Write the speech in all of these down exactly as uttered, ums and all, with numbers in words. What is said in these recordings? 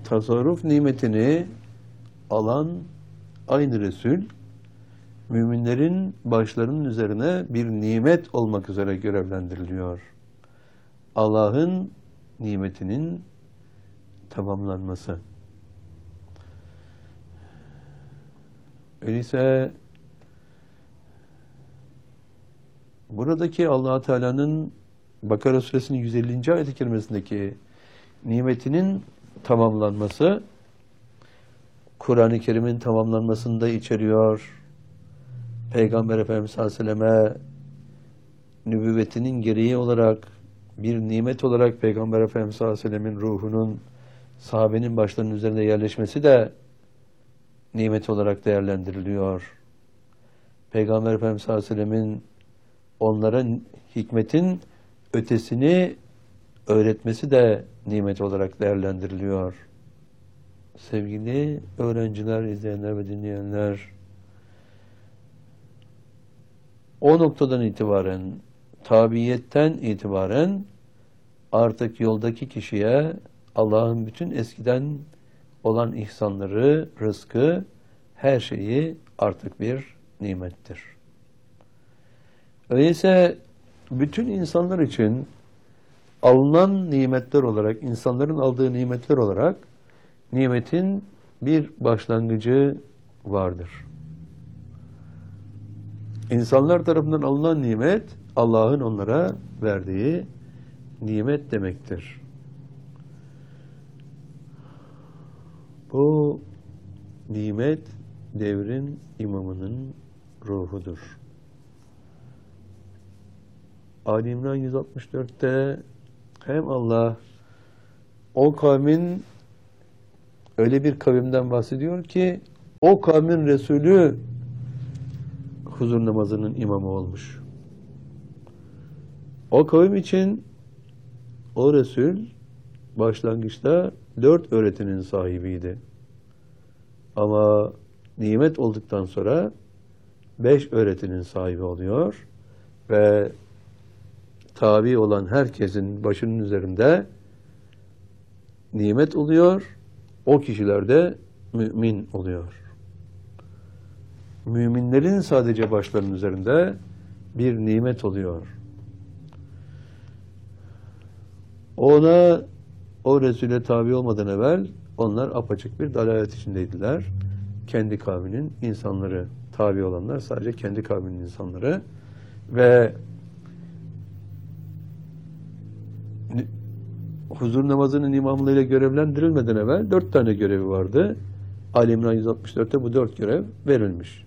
tasarruf nimetini alan aynı Resul, müminlerin başlarının üzerine bir nimet olmak üzere görevlendiriliyor. Allah'ın nimetinin tamamlanması. Öyleyse buradaki Allah Teala'nın Bakara Suresinin yüz ellinci ayet-i kerimesindeki nimetinin tamamlanması, Kur'an-ı Kerim'in tamamlanmasını da içeriyor. Peygamber Efendimiz sallallahu aleyhi ve selleme nübüvvetinin gereği olarak bir nimet olarak Peygamber Efendimiz sallallahu aleyhi ve sellemin ruhunun sahabenin başlarının üzerinde yerleşmesi de nimet olarak değerlendiriliyor. Peygamber Efendimiz sallallahu aleyhi ve sellemin onlara hikmetin ötesini öğretmesi de nimet olarak değerlendiriliyor. Sevgili öğrenciler, izleyenler ve dinleyenler, o noktadan itibaren, tabiiyetten itibaren artık yoldaki kişiye Allah'ın bütün eskiden olan ihsanları, rızkı, her şeyi artık bir nimettir. Öyleyse bütün insanlar için alınan nimetler olarak, insanların aldığı nimetler olarak nimetin bir başlangıcı vardır. İnsanlar tarafından alınan nimet, Allah'ın onlara verdiği nimet demektir. Bu nimet devrin imamının ruhudur. Ali İmran yüz altmış dörtte hem Allah o kavmin öyle bir kavimden bahsediyor ki o kavmin Resulü huzur namazının imamı olmuş. O kavim için o Resul başlangıçta dört öğretinin sahibiydi. Ama nimet olduktan sonra beş öğretinin sahibi oluyor ve tabi olan herkesin başının üzerinde nimet oluyor. O kişiler de mümin oluyor. Müminlerin sadece başlarının üzerinde bir nimet oluyor. Ona, o Resul'e tabi olmadan evvel onlar apaçık bir dalalet içindeydiler. Kendi kavminin insanları, tabi olanlar sadece kendi kavminin insanları ve huzur namazının imamlığıyla görevlendirilmeden evvel dört tane görevi vardı. Ali İmran yüz altmış dörtte bu dört görev verilmiş.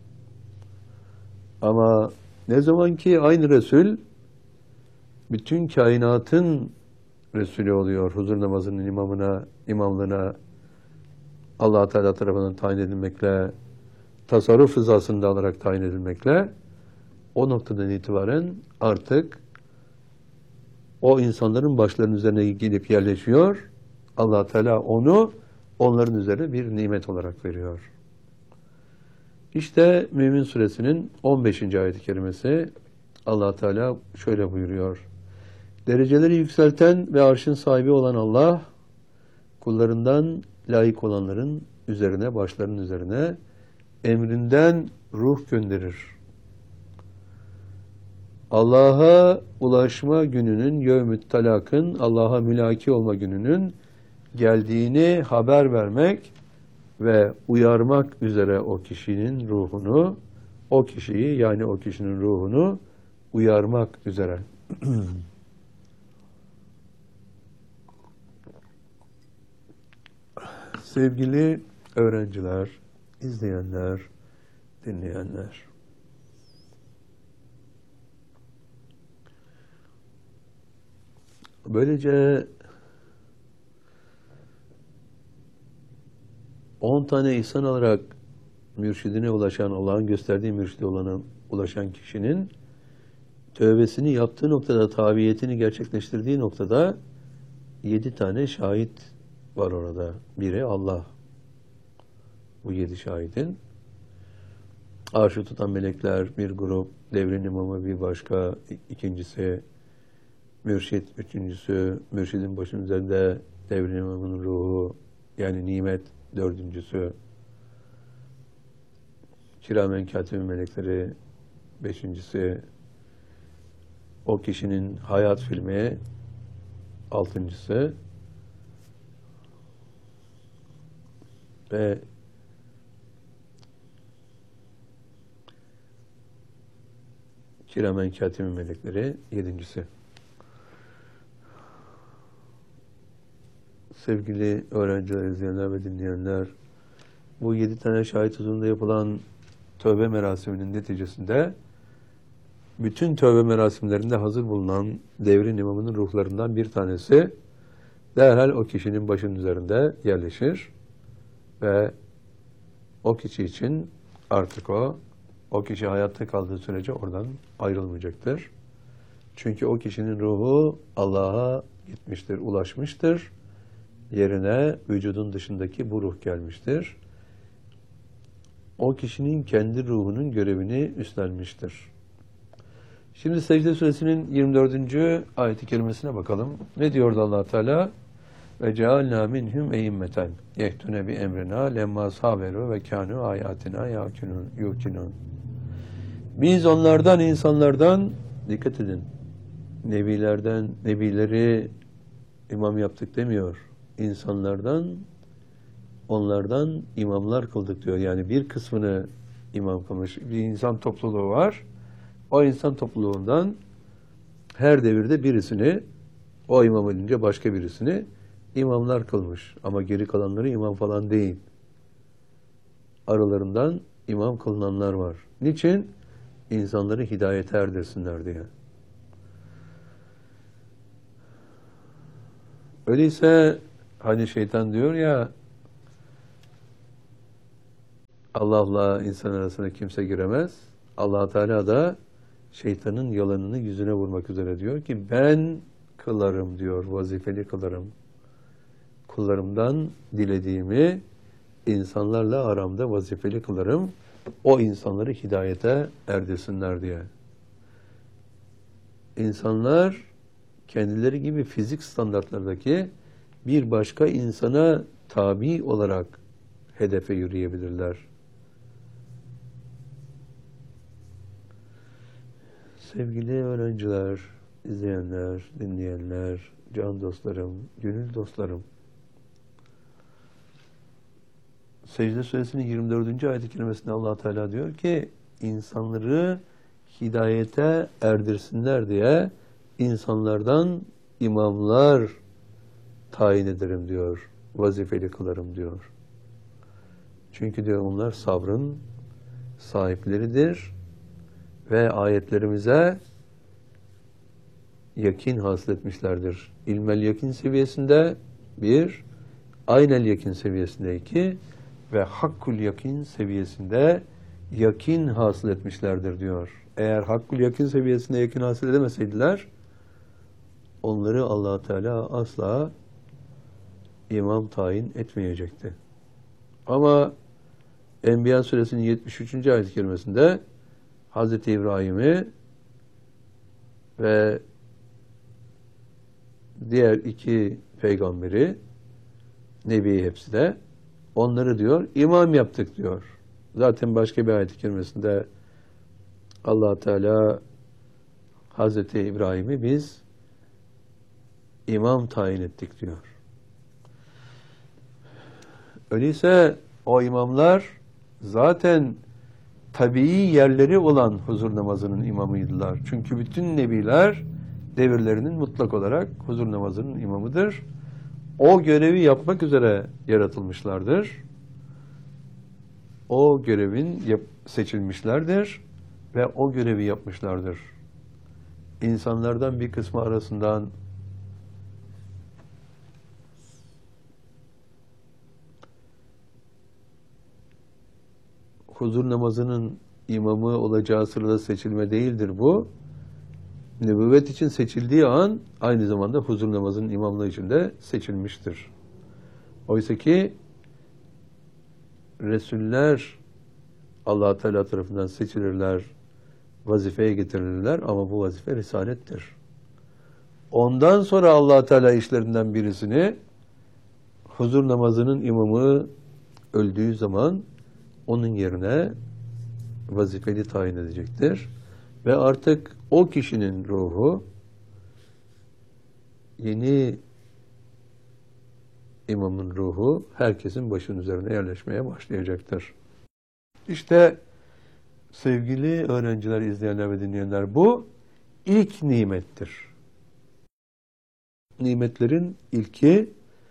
Ama ne zaman ki aynı Resul bütün kainatın Resulü oluyor, huzur namazının imamına, imamlığına Allah Teala tarafından tayin edilmekle, tasarruf rızasını da alarak tayin edilmekle, o noktadan itibaren artık o insanların başlarının üzerine gidip yerleşiyor. Allah Teala onu onların üzerine bir nimet olarak veriyor. İşte Mümin Suresinin on beşinci ayet-i kerimesi Allah Teala şöyle buyuruyor. Dereceleri yükselten ve arşın sahibi olan Allah, kullarından layık olanların üzerine, başlarının üzerine emrinden ruh gönderir. Allah'a ulaşma gününün, yevmü't talakın, Allah'a mülaki olma gününün geldiğini haber vermek ve uyarmak üzere o kişinin ruhunu, o kişiyi yani o kişinin ruhunu uyarmak üzere. Sevgili öğrenciler, izleyenler, dinleyenler. Böylece on tane ihsan alarak mürşidine ulaşan, Allah'ın gösterdiği mürşide olana ulaşan kişinin tövbesini yaptığı noktada, tabiyetini gerçekleştirdiği noktada yedi tane şahit var orada. Biri Allah. Bu yedi şahidin. Arşı tutan melekler bir grup, devrin imamı bir başka, ikincisi mürşid, üçüncüsü mürşidin başının üzerinde devrin imamının ruhu, yani nimet dördüncüsü, kiramen katibin melekleri beşincisi, o kişinin hayat filmi altıncısı ve kiramen katibin melekleri yedincisi. Sevgili öğrenciler, izleyenler ve dinleyenler, bu yedi tane şahit huzurunda yapılan tövbe merasiminin neticesinde bütün tövbe merasimlerinde hazır bulunan devrin imamının ruhlarından bir tanesi derhal o kişinin başının üzerinde yerleşir ve o kişi için artık o, o kişi hayatta kaldığı sürece oradan ayrılmayacaktır. Çünkü o kişinin ruhu Allah'a gitmiştir, ulaşmıştır. Yerine vücudun dışındaki bu ruh gelmiştir. O kişinin kendi ruhunun görevini üstlenmiştir. Şimdi Secde Suresinin yirmi dördüncü ayet-i kerimesine bakalım. Ne diyordu Allah Teala? Ve cealna minhum e'immeten yehtune bi emrina lemma saberu ve kanu ayatina yukinun. Biz onlardan, insanlardan, dikkat edin, nebilerden, nebileri imam yaptık demiyor. İnsanlardan, onlardan imamlar kıldık diyor. Yani bir kısmını imam kılmış. Bir insan topluluğu var. O insan topluluğundan her devirde birisini, o imam edince başka birisini imamlar kılmış. Ama geri kalanları imam falan değil. Aralarından imam kılınanlar var. Niçin? İnsanları hidayete erdirsinler diye. Öyleyse hani şeytan diyor ya, Allah'la insan arasına kimse giremez. Allah Teala da şeytanın yalanını yüzüne vurmak üzere diyor ki ben kılarım diyor, vazifeli kılarım. Kullarımdan dilediğimi insanlarla aramda vazifeli kılarım. O insanları hidayete erdirsinler diye. İnsanlar kendileri gibi fizik standartlardaki bir başka insana tabi olarak hedefe yürüyebilirler. Sevgili öğrenciler, izleyenler, dinleyenler, can dostlarım, gönül dostlarım, Secde Suresinin yirmi dördüncü ayet-i kerimesinde Allah Teala diyor ki insanları hidayete erdirsinler diye insanlardan imamlar tayin ederim diyor, vazifeli kılarım diyor. Çünkü diyor onlar sabrın sahipleridir ve ayetlerimize yakin hasıl etmişlerdir. İlmel yakin seviyesinde bir, aynel yakin seviyesinde iki ve hakkul yakin seviyesinde yakin hasıl etmişlerdir diyor. Eğer hakkul yakin seviyesinde yakin hasıl edemeseydiler, onları Allah Teala asla imam tayin etmeyecekti. Ama Enbiya Suresinin yetmiş üçüncü ayet-i kerimesinde Hazreti İbrahim'i ve diğer iki peygamberi, Nebi hepsi de, onları diyor imam yaptık diyor. Zaten başka bir ayet-i kerimesinde Allah Teala Hazreti İbrahim'i biz imam tayin ettik diyor. Öyleyse o imamlar zaten tabii yerleri olan huzur namazının imamıydılar. Çünkü bütün nebiler devirlerinin mutlak olarak huzur namazının imamıdır. O görevi yapmak üzere yaratılmışlardır. O görevin yap- seçilmişlerdir ve o görevi yapmışlardır. İnsanlardan bir kısmı arasından huzur namazının imamı olacağı sırada seçilme değildir bu. Nübüvvet için seçildiği an aynı zamanda huzur namazının imamlığı için de seçilmiştir. Oysa ki Resuller Allah Teala tarafından seçilirler, vazifeye getirilirler ama bu vazife risalettir. Ondan sonra Allah Teala işlerinden birisini huzur namazının imamı öldüğü zaman onun yerine vazifeli tayin edecektir. Ve artık o kişinin ruhu yeni imamın ruhu herkesin başının üzerine yerleşmeye başlayacaktır. İşte sevgili öğrenciler, izleyenler ve dinleyenler, bu ilk nimettir. Nimetlerin ilki,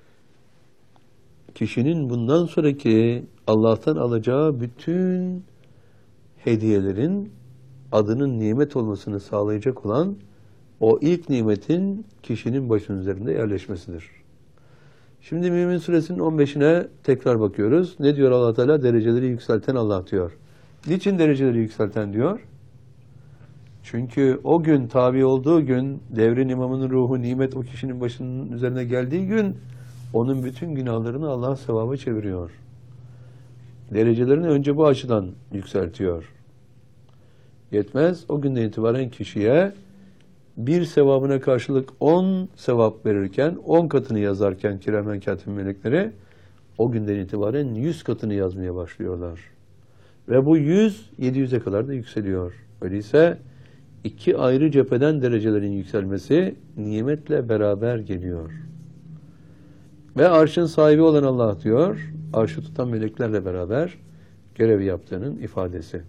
kişinin bundan sonraki Allah'tan alacağı bütün hediyelerin adının nimet olmasını sağlayacak olan o ilk nimetin kişinin başının üzerinde yerleşmesidir. Şimdi Mümin Suresinin on beşine tekrar bakıyoruz. Ne diyor Allah Teala? Dereceleri yükselten Allah diyor. Niçin dereceleri yükselten diyor? Çünkü o gün, tabi olduğu gün, devrin imamının ruhu, nimet o kişinin başının üzerine geldiği gün, onun bütün günahlarını Allah sevaba çeviriyor. Derecelerini önce bu açıdan yükseltiyor. Yetmez, o günden itibaren kişiye bir sevabına karşılık on sevap verirken, on katını yazarken kiremen katibin melekleri, o günden itibaren yüz katını yazmaya başlıyorlar. Ve bu yüz, yedi yüze kadar da yükseliyor. Öyleyse iki ayrı cepheden derecelerin yükselmesi nimetle beraber geliyor. Ve arşın sahibi olan Allah diyor, arşı tutan meleklerle beraber görevi yaptığının ifadesi.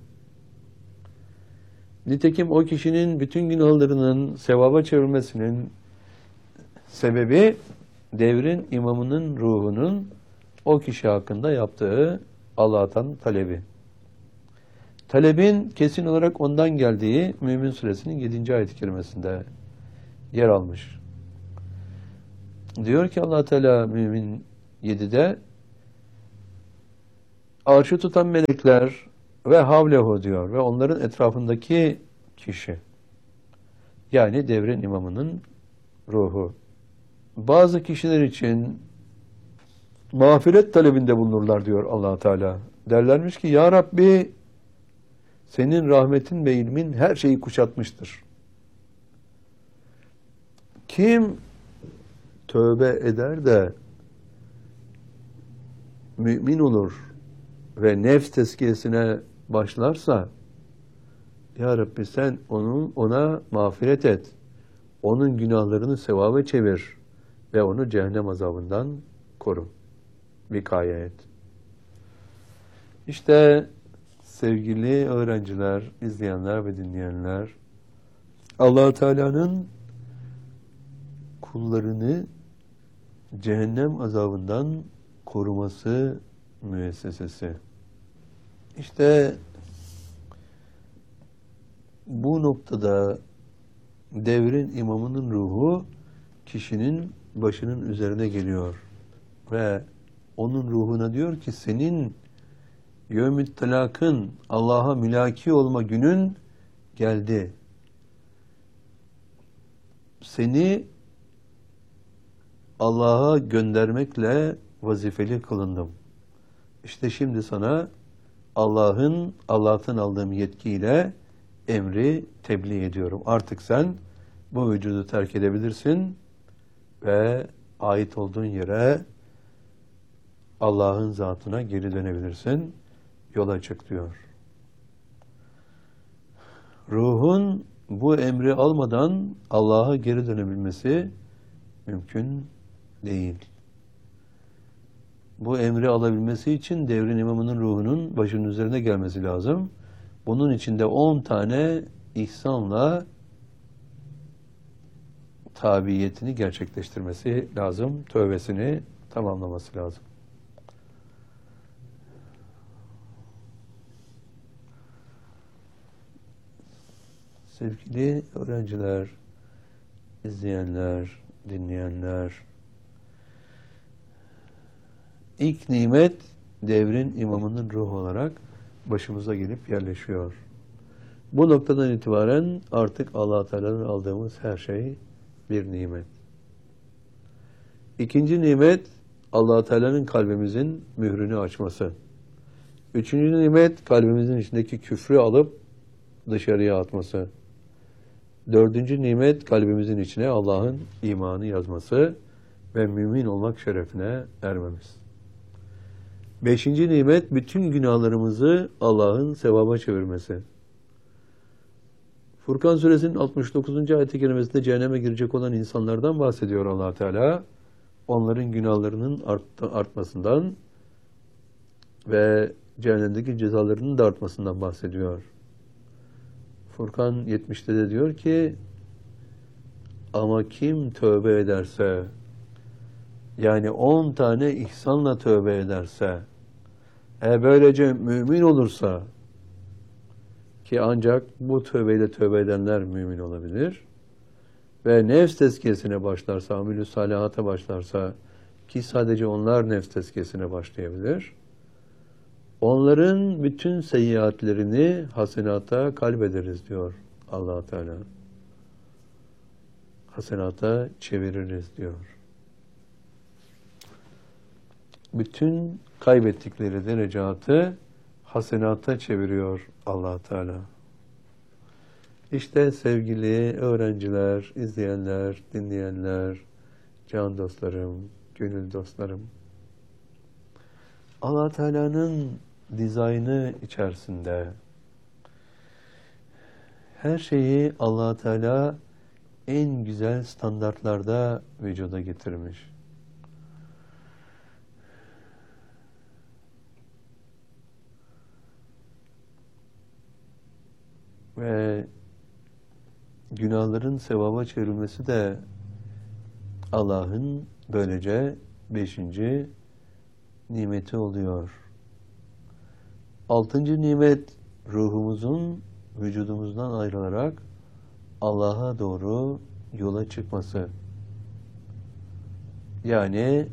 Nitekim o kişinin bütün günahlarının sevaba çevrilmesinin sebebi devrin imamının ruhunun o kişi hakkında yaptığı Allah'tan talebi. Talebin kesin olarak ondan geldiği Mümin Suresinin yedinci ayet-i kerimesinde yer almış. Diyor ki Allah Teala Mümin yedide, arşı tutan melekler ve havlehu diyor ve onların etrafındaki kişi, yani devrin imamının ruhu. Bazı kişiler için mağfiret talebinde bulunurlar diyor Allah Teala. Derlermiş ki ya Rabbi, senin rahmetin ve ilmin her şeyi kuşatmıştır. Kim tövbe eder de mümin olur ve nefs tezkiyesine başlarsa, ya Rabbi sen onun, ona mağfiret et, onun günahlarını sevaba çevir ve onu cehennem azabından koru, vikaye et. İşte sevgili öğrenciler, izleyenler ve dinleyenler, Allah Teala'nın kullarını cehennem azabından koruması müessesesi. İşte bu noktada devrin imamının ruhu kişinin başının üzerine geliyor ve onun ruhuna diyor ki senin yevm-i telakın, Allah'a mülaki olma günün geldi. Seni Allah'a göndermekle vazifeli kılındım. İşte şimdi sana Allah'ın, Allah'tan aldığım yetkiyle emri tebliğ ediyorum. Artık sen bu vücudu terk edebilirsin ve ait olduğun yere, Allah'ın zatına geri dönebilirsin. Yola çık diyor. Ruhun bu emri almadan Allah'a geri dönebilmesi mümkün değil. Bu emri alabilmesi için devrin imamının ruhunun başının üzerine gelmesi lazım. Bunun için de on tane ihsanla tabiyetini gerçekleştirmesi lazım. Tövbesini tamamlaması lazım. Sevgili öğrenciler, izleyenler, dinleyenler, ilk nimet devrin imamının ruhu olarak başımıza gelip yerleşiyor. Bu noktadan itibaren artık Allah Teala'dan aldığımız her şey bir nimet. İkinci nimet Allah Teala'nın kalbimizin mührünü açması. Üçüncü nimet kalbimizin içindeki küfrü alıp dışarıya atması. Dördüncü nimet kalbimizin içine Allah'ın imanı yazması. ve mümin olmak şerefine ermemiz. Beşinci nimet, bütün günahlarımızı Allah'ın sevaba çevirmesi. Furkan Suresinin altmış dokuzuncu ayet-i kerimesinde cehenneme girecek olan insanlardan bahsediyor Allah Teala. Onların günahlarının art, artmasından ve cehennemdeki cezalarının da artmasından bahsediyor. Furkan yetmişte de diyor ki, ama kim tövbe ederse, yani on tane ihsanla tövbe ederse, e böylece mümin olursa, ki ancak bu tövbeyle tövbe edenler mümin olabilir ve nefs tezkiyesine başlarsa, amel-ü salihata başlarsa, ki sadece onlar nefs tezkiyesine başlayabilir, onların bütün seyyiatlerini hasenata kalbederiz diyor Allah Teala. Hasenata çeviririz diyor. Bütün kaybettikleri derecatı hasenata çeviriyor Allah Teala. İşte sevgili öğrenciler, izleyenler, dinleyenler, can dostlarım, gönül dostlarım, Allah Teala'nın dizaynı içerisinde her şeyi Allah Teala en güzel standartlarda vücuda getirmiş. Ve günahların sevaba çevrilmesi de Allah'ın böylece beşinci nimeti oluyor. Altıncı nimet, ruhumuzun vücudumuzdan ayrılarak Allah'a doğru yola çıkması. Yani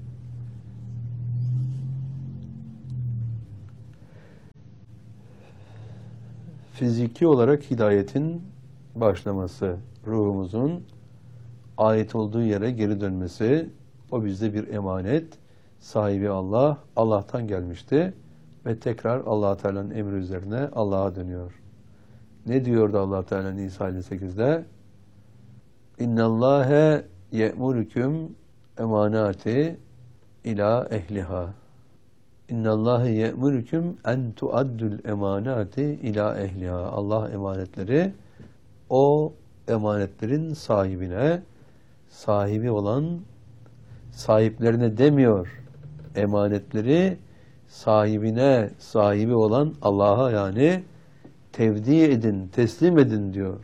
fiziki olarak hidayetin başlaması, ruhumuzun ait olduğu yere geri dönmesi, o bizde bir emanet, sahibi Allah, Allah'tan gelmişti ve tekrar Allah Teala'nın emri üzerine Allah'a dönüyor. Ne diyordu Allah Teala Nisa elli sekizde? İnnallâhe ye'murüküm emanati ila ehliha. İnnallâhe ye'murüküm en tuaddül emanati ila ehliha. Allah emanetleri o emanetlerin sahibine, sahibi olan sahiplerine demiyor. Emanetleri sahibine, sahibi olan Allah'a yani tevdi edin, teslim edin diyor.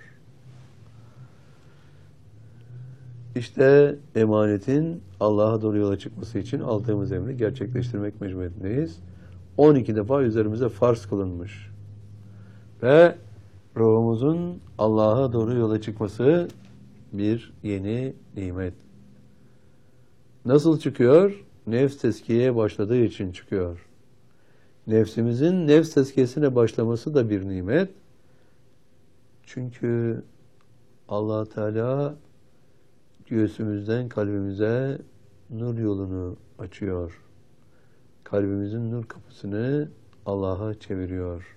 İşte emanetin Allah'a doğru yola çıkması için aldığımız emri gerçekleştirmek mecburiyetindeyiz. on iki defa üzerimize farz kılınmış. Ve ruhumuzun Allah'a doğru yola çıkması bir yeni nimet. Nasıl çıkıyor? Nefs tezkiyeye başladığı için çıkıyor. Nefsimizin nefs tezkiyesine başlaması da bir nimet. Çünkü Allah Teala göğsümüzden kalbimize nur yolunu açıyor. Kalbimizin nur kapısını Allah'a çeviriyor.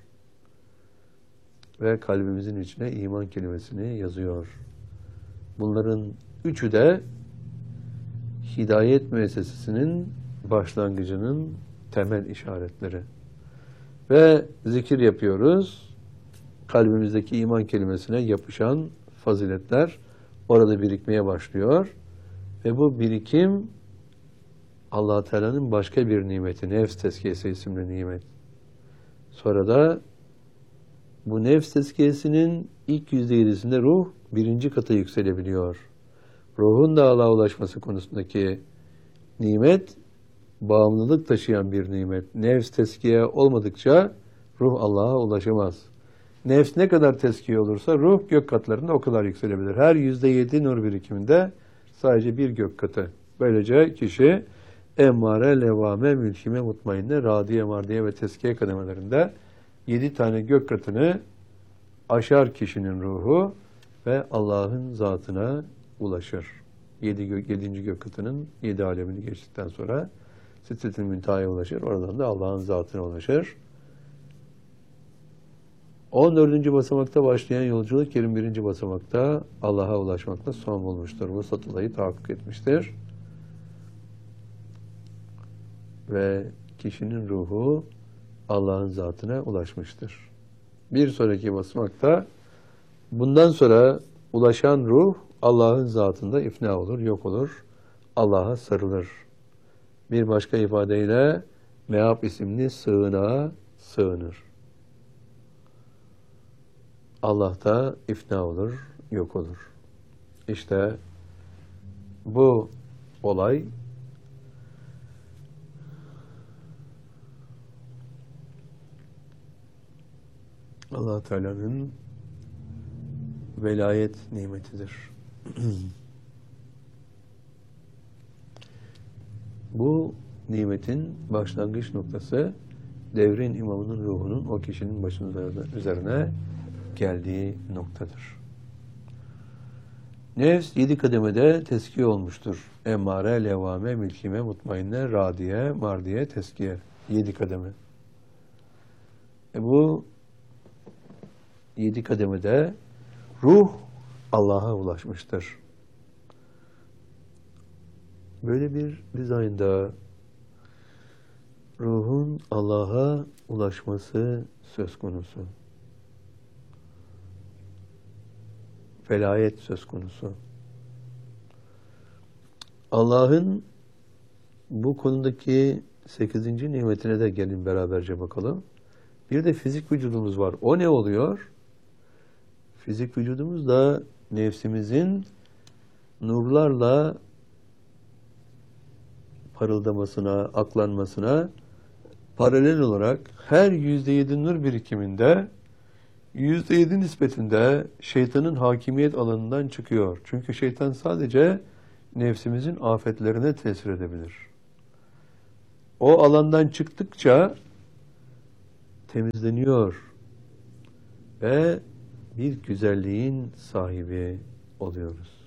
Ve kalbimizin içine iman kelimesini yazıyor. Bunların üçü de hidayet müessesesinin başlangıcının temel işaretleri. Ve zikir yapıyoruz. Kalbimizdeki iman kelimesine yapışan faziletler orada birikmeye başlıyor. Ve bu birikim Allah Teala'nın başka bir nimeti, nefs tezkiyesi isimli nimet. Sonra da bu nefs tezkiyesinin ilk yüzde yedisinde ruh birinci kata yükselebiliyor. Ruhun da Allah'a ulaşması konusundaki nimet, bağımlılık taşıyan bir nimet. Nefs tezkiye olmadıkça ruh Allah'a ulaşamaz. Nefs ne kadar tezkiye olursa ruh gök katlarında o kadar yükselebilir. Her yüzde yedi nur birikiminde sadece bir gök katı. Böylece kişi emmare, levame, mülkime, mutmainne, radiye, mardiye ve tezkiye kademelerinde yedi tane gök katını aşar kişinin ruhu ve Allah'ın zatına ulaşır. Yedi gök, yedinci gök katının yedi alemini geçtikten sonra Sidret-i Münteha'ya ulaşır. Oradan da Allah'ın zatına ulaşır. on dördüncü basamakta başlayan yolculuk yirmi birinci basamakta Allah'a ulaşmakla son bulmuştur. Bu satılayı tahakkuk etmiştir. ve kişinin ruhu Allah'ın zatına ulaşmıştır. Bir sonraki basamakta bundan sonra ulaşan ruh Allah'ın zatında ifna olur, yok olur. Allah'a sarılır. Bir başka ifadeyle Meab isimli sığınağa sığınır. Allah'ta ifna olur, yok olur. İşte bu olay Allah Teala'nın velayet nimetidir. Bu nimetin başlangıç noktası devrin imamının ruhunun o kişinin başının üzerine geldiği noktadır. Nefs yedi kademede teskiye olmuştur. Emmare, levvame, mülkime, mutmainne, radiye, mardiye, teskiye. Yedi kademe. E bu yedi kademede ruh Allah'a ulaşmıştır. Böyle bir dizaynda ruhun Allah'a ulaşması söz konusu. Velayet söz konusu. Allah'ın bu konudaki sekizinci nimetine de gelin beraberce bakalım. Bir de fizik vücudumuz var. O ne oluyor? Fizik vücudumuz da nefsimizin nurlarla parıldamasına, aklanmasına paralel olarak her yüzde yedi nur birikiminde yüzde yedi nispetinde şeytanın hakimiyet alanından çıkıyor. Çünkü şeytan sadece nefsimizin afetlerine tesir edebilir. O alandan çıktıkça temizleniyor ve bir güzelliğin sahibi oluyoruz.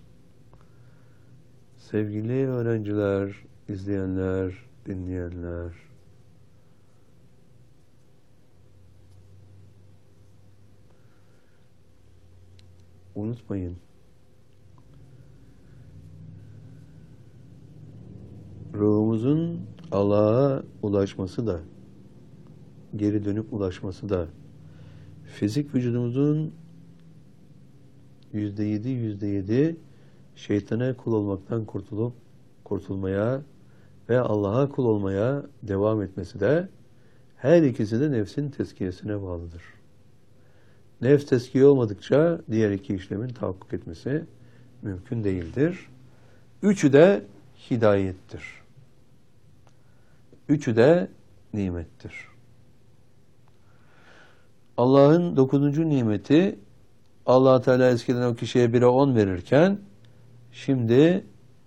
Sevgili öğrenciler, izleyenler, dinleyenler, unutmayın, ruhumuzun Allah'a ulaşması da, geri dönüp ulaşması da, fizik vücudumuzun yüzde yedi, yüzde yedi şeytana kul olmaktan kurtulup kurtulmaya ve Allah'a kul olmaya devam etmesi de her ikisi de nefsin tezkiyesine bağlıdır. Nefs tezkiye olmadıkça diğer iki işlemin tahakkuk etmesi mümkün değildir. Üçü de hidayettir. Üçü de nimettir. Allah'ın dokuzuncu nimeti, Allah Teala eskiden o kişiye bire on verirken şimdi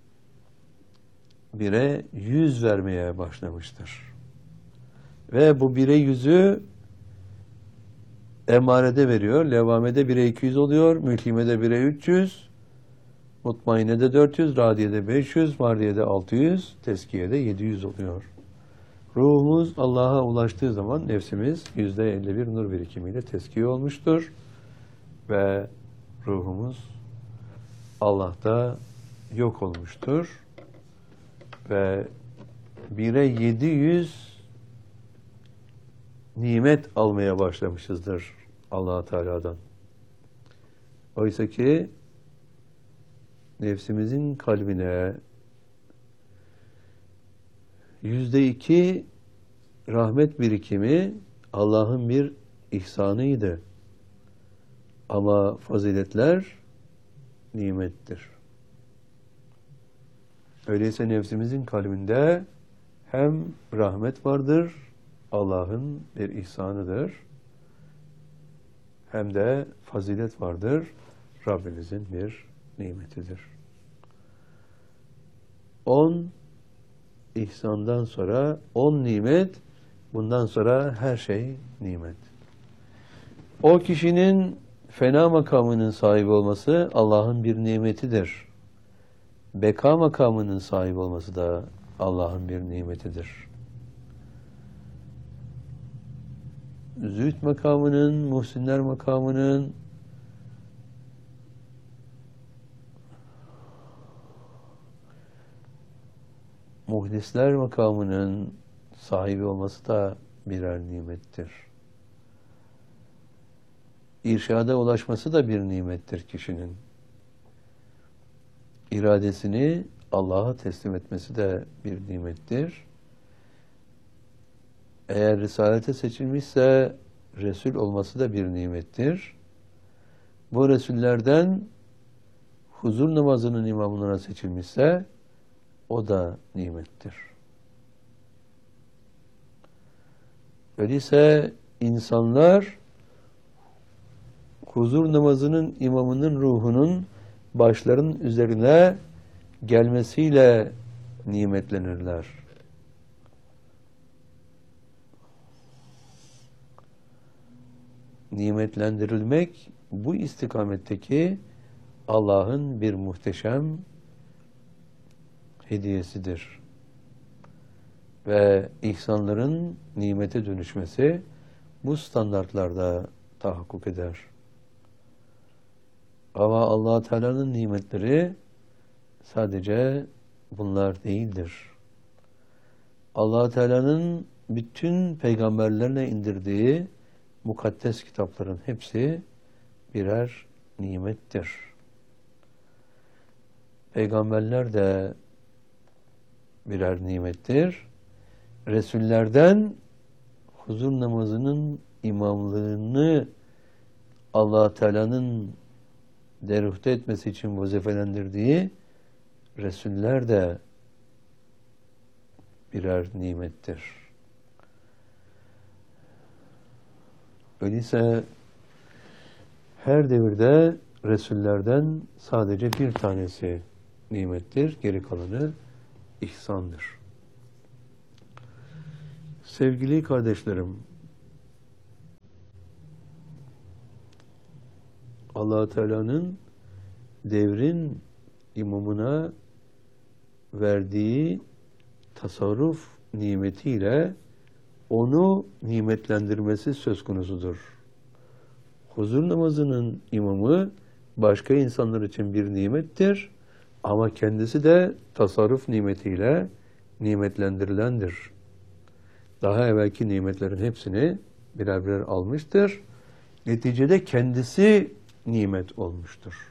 bire yüz vermeye başlamıştır. Ve bu bire yüzü emarede veriyor. Levvamede bire iki yüz oluyor. Mülkimede bire üç yüz. Mutmainede dört yüz. Radiyede beş yüz. Mardiyede altı yüz. Teskiyede yedi yüz oluyor. Ruhumuz Allah'a ulaştığı zaman nefsimiz yüzde elli bir nur birikimiyle teskiye olmuştur. Ve ruhumuz Allah'ta yok olmuştur. Ve bire yedi yüz nimet almaya başlamışızdır Allah Teala'dan. Oysa ki nefsimizin kalbine yüzde iki rahmet birikimi Allah'ın bir ihsanıydı. Ama faziletler nimettir. Öyleyse nefsimizin kalbinde hem rahmet vardır, Allah'ın bir ihsanıdır, hem de fazilet vardır, Rabbimizin bir nimetidir. On ihsandan sonra on nimet, bundan sonra her şey nimet. O kişinin fena makamının sahibi olması Allah'ın bir nimetidir. Beka makamının sahibi olması da Allah'ın bir nimetidir. Zühd makamının, muhsinler makamının, muhdisler makamının sahibi olması da birer nimettir. İrşada ulaşması da bir nimettir kişinin. İradesini Allah'a teslim etmesi de bir nimettir. Eğer risalete seçilmişse Resul olması da bir nimettir. Bu Resullerden huzur namazının imamına seçilmişse o da nimettir. Öyleyse insanlar huzur namazının imamının ruhunun başların üzerine gelmesiyle nimetlenirler. Nimetlendirilmek bu istikametteki Allah'ın bir muhteşem hediyesidir. Ve ihsanların nimete dönüşmesi bu standartlarda tahakkuk eder. Ama Allah Teala'nın nimetleri sadece bunlar değildir. Allah Teala'nın bütün peygamberlerine indirdiği mukaddes kitapların hepsi birer nimettir. Peygamberler de birer nimettir. Resullerden huzur namazının imamlığını Allah Teala'nın deruhte etmesi için vazifelendirdiği Resuller de birer nimettir. Öyleyse her devirde Resullerden sadece bir tanesi nimettir, geri kalanı ihsandır. Sevgili kardeşlerim, Allah Teala'nın devrin imamına verdiği tasarruf nimetiyle onu nimetlendirmesi söz konusudur. Huzur namazının imamı başka insanlar için bir nimettir ama kendisi de tasarruf nimetiyle nimetlendirilendir. Daha evvelki nimetlerin hepsini birer birer almıştır. Neticede kendisi nimet olmuştur.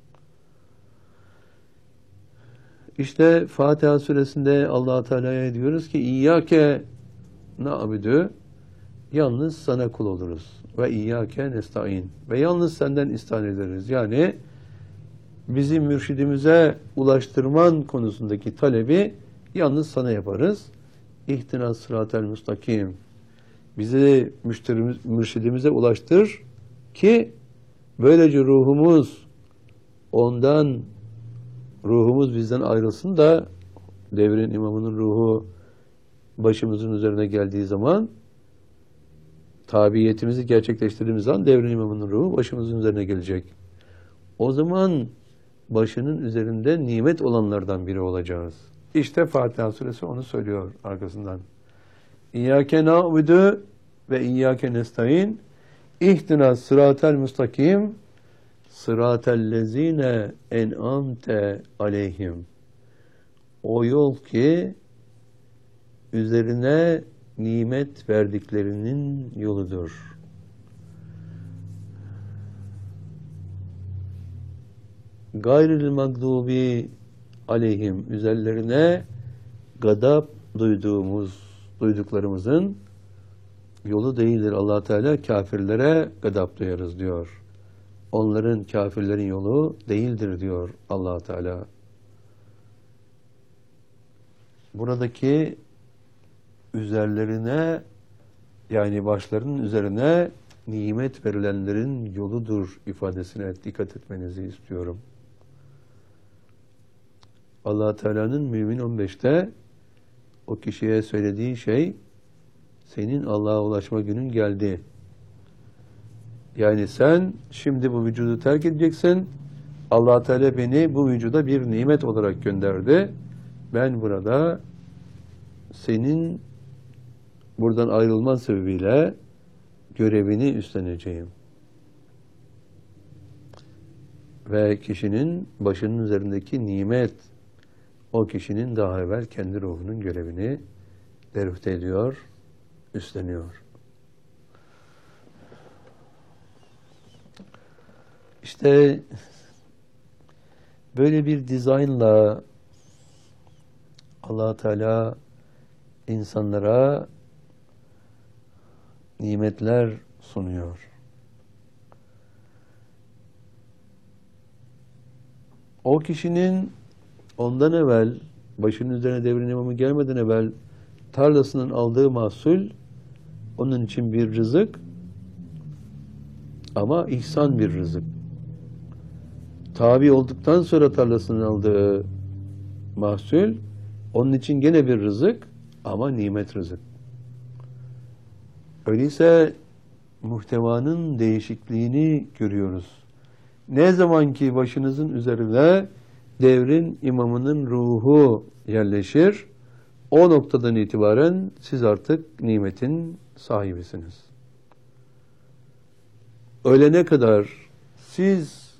İşte Fatiha suresinde Allah Teala'ya diyoruz ki İyyâke na'budu, yalnız sana kul oluruz. Ve İyyâke nesta'in, ve yalnız senden istan ederiz. Yani bizi mürşidimize ulaştırman konusundaki talebi yalnız sana yaparız. İhtinas sıratel müstakim. Bizi mürşidimize ulaştır ki böylece ruhumuz ondan, ruhumuz bizden ayrılsın da devrin imamının ruhu başımızın üzerine geldiği zaman, tabiyetimizi gerçekleştirdiğimiz zaman devrin imamının ruhu başımızın üzerine gelecek. O zaman başının üzerinde nimet olanlardan biri olacağız. İşte Fatiha suresi onu söylüyor arkasından. İyyâke na'budu ve İyyâke nestaîn, ihtinas sıratel müstakim, sıratel lezîne en'amte aleyhim. O yol ki üzerine nimet verdiklerinin yoludur. Gayril mağdubi aleyhim, üzerlerine gadap duyduğumuz, duyduklarımızın yolu değildir. Allah Teala kafirlere gadap duyarız diyor. Onların, kafirlerin yolu değildir diyor Allah Teala. Buradaki üzerlerine, yani başlarının üzerine nimet verilenlerin yoludur ifadesine dikkat etmenizi istiyorum. Allah Teala'nın Mümin on beşte o kişiye söylediği şey, senin Allah'a ulaşma günün geldi. Yani sen şimdi bu vücudu terk edeceksin. Allah Teala beni bu vücuda bir nimet olarak gönderdi. Ben burada senin buradan ayrılman sebebiyle görevini üstleneceğim. Ve kişinin başının üzerindeki nimet, o kişinin daha evvel kendi ruhunun görevini derüfte ediyor, üstleniyor. İşte böyle bir dizaynla Allah Teala insanlara nimetler sunuyor. O kişinin ondan evvel, başının üzerine devrin imamı gelmeden evvel tarlasının aldığı mahsul onun için bir rızık ama ihsan bir rızık. Tabi olduktan sonra tarlasının aldığı mahsul onun için gene bir rızık ama nimet rızık. Öyleyse muhtevanın değişikliğini görüyoruz. Ne zaman ki başınızın üzerine devrin imamının ruhu yerleşir, o noktadan itibaren siz artık nimetin sahibisiniz. Ölene kadar siz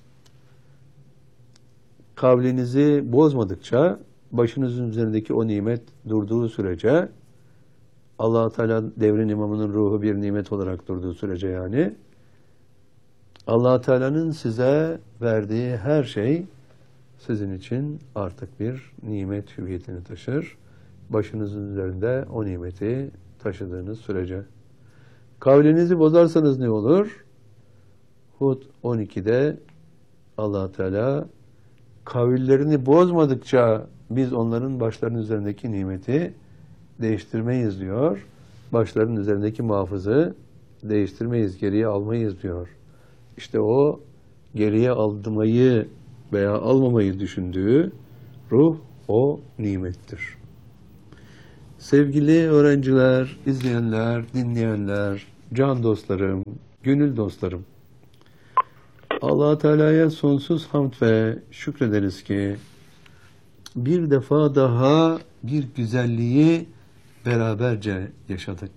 kavlinizi bozmadıkça, başınızın üzerindeki o nimet durduğu sürece, Allah Teala devrin imamının ruhu bir nimet olarak durduğu sürece yani, Allah Teala'nın size verdiği her şey sizin için artık bir nimet hüviyetini taşır. Başınızın üzerinde o nimeti taşıdığınız sürece. Kavlinizi bozarsanız ne olur? Hud on ikide Allah Teala kavillerini bozmadıkça biz onların başlarının üzerindeki nimeti değiştirmeyiz diyor. Başlarının üzerindeki muhafızı değiştirmeyiz, geriye almayız diyor. İşte o geriye almayı veya almamayı düşündüğü ruh o nimettir. Sevgili öğrenciler, izleyenler, dinleyenler, can dostlarım, gönül dostlarım, Allah Teala'ya sonsuz hamd ve şükrederiz ki bir defa daha bir güzelliği beraberce yaşadık.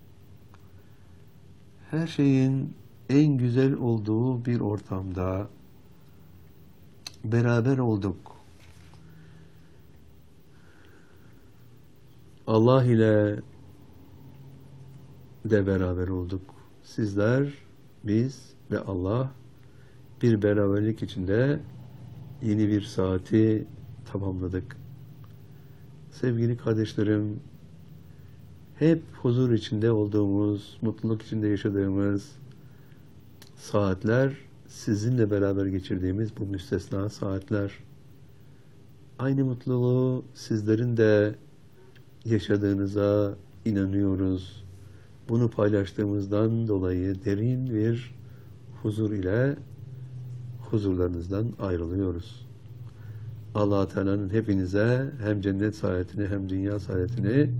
Her şeyin en güzel olduğu bir ortamda beraber olduk. Allah ile de beraber olduk. Sizler, biz ve Allah bir beraberlik içinde yeni bir saati tamamladık. Sevgili kardeşlerim, hep huzur içinde olduğumuz, mutluluk içinde yaşadığımız saatler, sizinle beraber geçirdiğimiz bu müstesna saatler. Aynı mutluluğu sizlerin de yaşadığınıza inanıyoruz. Bunu paylaştığımızdan dolayı derin bir huzur ile huzurlarınızdan ayrılıyoruz. Allah Teala'nın hepinize hem cennet saadetini hem dünya saadetini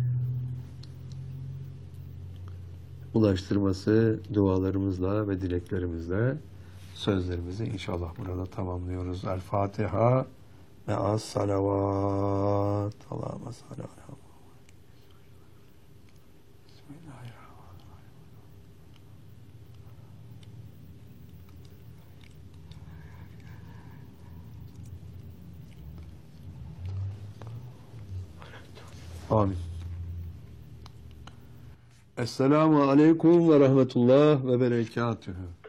ulaştırması dualarımızla ve dileklerimizle sözlerimizi inşallah burada tamamlıyoruz. El Fatiha ve az salavat. Allahümme salli ala. Amin. Esselamu aleyküm ve rahmetullah ve berekatühü.